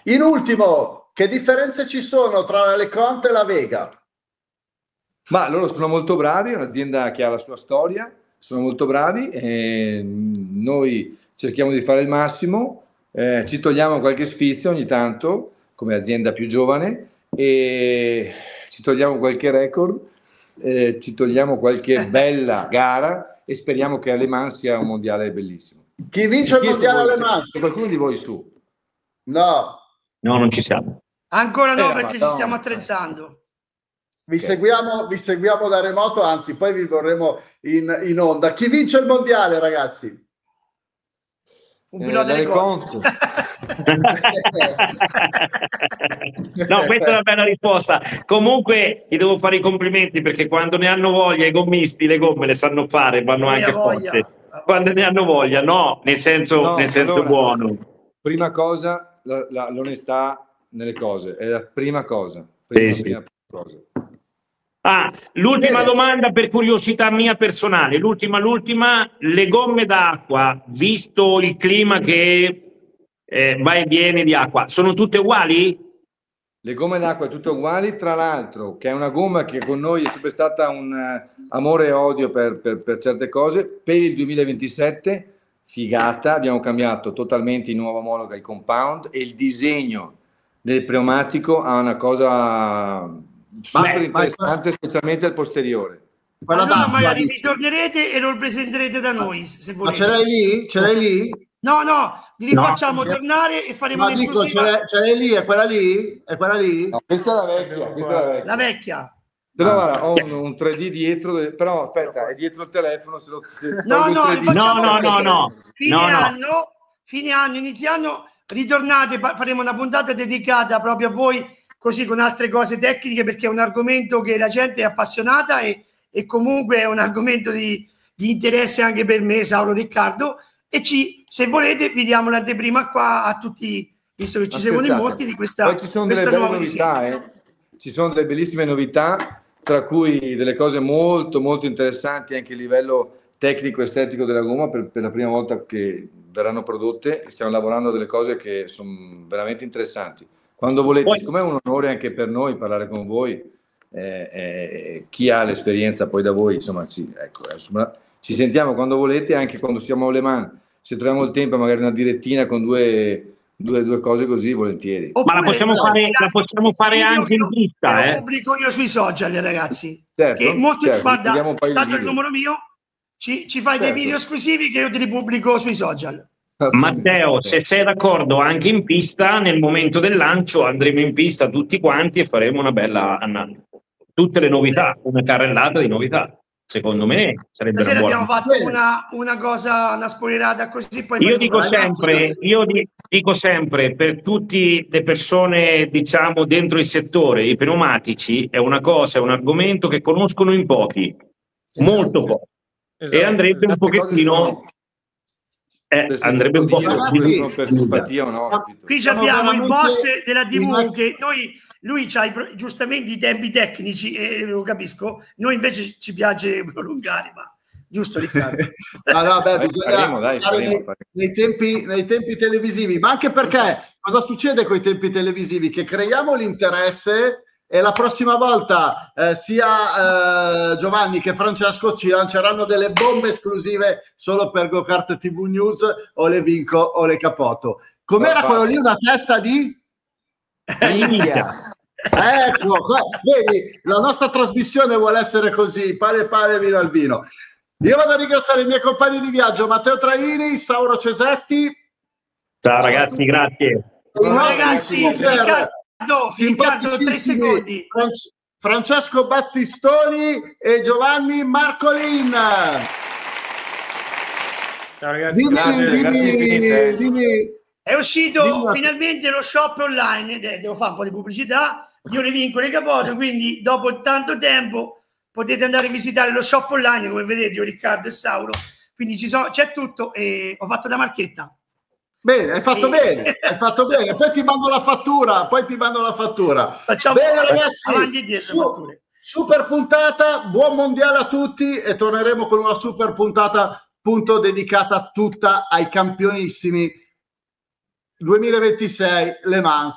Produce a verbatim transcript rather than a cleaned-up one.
In ultimo, che differenze ci sono tra le Conte e la Vega? Ma loro sono molto bravi, è un'azienda che ha la sua storia, sono molto bravi, e noi cerchiamo di fare il massimo, eh, ci togliamo qualche sfizio ogni tanto come azienda più giovane e ci togliamo qualche record, eh, ci togliamo qualche bella gara e speriamo che Le Mans sia un mondiale bellissimo. Chi vince il mondiale voi, Le Mans? c'è qualcuno di voi su? No. No, non ci siamo. Ancora no, Eh, perché Madonna. ci stiamo attrezzando. Vi, Okay. seguiamo, vi seguiamo da remoto, anzi poi vi vorremo in, in onda. Chi vince il mondiale, ragazzi? Un pilota eh, di conto. No, questa è una bella risposta. Comunque gli devo fare i complimenti, perché quando ne hanno voglia i gommisti le gomme le sanno fare, vanno Voglia, anche voglia. forte. Quando ne hanno voglia, no, nel senso, No, nel senso allora, buono. Prima cosa, la- la- l'onestà nelle cose, è la prima cosa. Prima, Sì, prima sì. cosa. Ah, l'ultima Bene. domanda per curiosità mia personale, l'ultima, l'ultima, le gomme d'acqua, visto il clima che eh, va e viene di acqua, sono tutte uguali? Le gomme d'acqua tutte uguali, tra l'altro, che è una gomma che con noi è sempre stata un eh, amore e odio per, per- per certe cose. Per il duemilaventisette, figata, abbiamo cambiato totalmente in nuova omologa il compound e il disegno del pneumatico ha una cosa super Beh, interessante, specialmente al posteriore. Quella Allora d'acqua, magari dici. vi tornerete e lo presenterete da noi, se Ma volete. ce l'hai lì? Ce l'hai lì? No, no, li No. rifacciamo tornare e faremo Ma dico, ce un'esclusiva. l'hai, ce l'hai lì? È quella lì? È quella lì? No, questa è la vecchia, questa è la vecchia. La vecchia. Però Ah. guarda, ho un, un tre D dietro, però aspetta, è dietro il telefono, se lo se No, tolgo il no, tre D. li facciamo No, no, così. no, no. Fine No, no. anno, fine anno, inizio anno, ritornate, pa- faremo una puntata dedicata proprio a voi, così con altre cose tecniche, perché è un argomento che la gente è appassionata e, e comunque è un argomento di, di interesse anche per me, Saulo, Riccardo, e ci, se volete vi diamo l'anteprima qua a tutti, visto che ci seguono in Aspettate. molti, di questa, Poi ci sono delle questa belle nuova novità, visione. eh. Ci sono delle bellissime novità, tra cui delle cose molto molto interessanti anche a livello tecnico estetico della gomma, per, per la prima volta che verranno prodotte. Stiamo lavorando a delle cose che sono veramente interessanti. Quando volete, Poi- siccome è un onore anche per noi parlare con voi, eh, eh, chi ha l'esperienza poi da voi, insomma, ci, ecco, insomma, ci sentiamo quando volete, anche quando siamo a Le Mans, se troviamo il tempo, magari una direttina con due, due, due cose così, volentieri. Ma la possiamo no, fare, la possiamo fare video anche in che lo- pista, che eh? lo pubblico io sui social, ragazzi. Certo, Che molto, certo, guarda, vediamo un paio di tanto il video. numero mio, ci, ci fai dei Certo. video esclusivi che io te li pubblico sui social. Matteo, se sei d'accordo anche in pista, nel momento del lancio andremo in pista tutti quanti e faremo una bella annata. Tutte le novità, una carrellata di novità. Secondo me sarebbe una Stasera buona. abbiamo fatto Bene. una, una cosa, una spoilerata così, poi Io faremo dico una- sempre, io di- dico sempre, per tutte le persone, diciamo, dentro il settore, i pneumatici è una cosa, è un argomento che conoscono in pochi, molto pochi. Esatto. E andrebbe un Tante cose pochettino, sono eh, per andrebbe un po' dire, Ragazzi, oppure sono per simpatia o no. capito? Qui Siamo abbiamo il veramente boss della i tivù max- che noi, lui ha giustamente i tempi tecnici e lo capisco, noi invece ci piace prolungare, ma giusto Riccardo? Ah, no, beh, Dai, bisogna faremo, dai, stare faremo, nei, faremo. nei tempi, nei tempi televisivi, ma anche perché cosa succede con i tempi televisivi? Che creiamo l'interesse e la prossima volta eh, sia eh, Giovanni che Francesco ci lanceranno delle bombe esclusive solo per GoKart T V News o le Vinco o le Capoto. Com'era No, quello va. lì? Una testa di... Inizia. Ecco, qua- vedi, la nostra trasmissione vuole essere così, pane pane, vino al vino. Io vado a ringraziare i miei compagni di viaggio, Matteo Traini, Sauro Cesetti. Ciao ragazzi, grazie. i Oh, nostri ragazzi, super Riccardo, Riccardo, tre simpaticissimi secondi. Fran- Francesco Battistoni e Giovanni Marcolin. Ciao ragazzi, Dimmi, grazie, dimmi, grazie infinite. dimmi. È uscito Dimmi- finalmente lo shop online, de- devo fare un po' di pubblicità, io le vinco le capote, quindi dopo tanto tempo potete andare a visitare lo shop online, come vedete io, Riccardo e Sauro, quindi ci sono, c'è tutto e ho fatto la marchetta. Bene, hai fatto Sì. bene, hai fatto bene. Poi ti mando la fattura, poi ti mando la fattura. Facciamo Bene ragazzi, avanti e dietro, su- fatture. super puntata, buon mondiale a tutti e torneremo con una super puntata appunto dedicata tutta ai campionissimi duemilaventisei Le Mans.